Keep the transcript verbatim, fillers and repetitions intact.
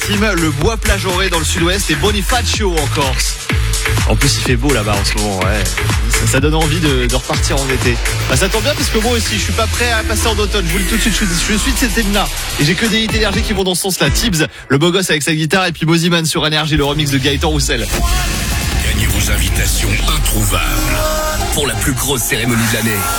maritime, le bois plagoré dans le sud-ouest et Bonifacio en Corse. En plus, il fait beau là-bas en ce moment, ouais. Ça, ça donne envie de, de repartir en été. Bah, ça tombe bien parce que moi aussi, je suis pas prêt à passer en automne. Je vous le dis tout de suite, je suis, je suis de cette thème-là. Et j'ai que des hits énergie qui vont dans ce sens-là. Tibbs, le beau gosse avec sa guitare, et puis Moziman sur Énergie, le remix de Gaëtan Roussel. Gagnez vos invitations introuvables pour la plus grosse cérémonie de l'année.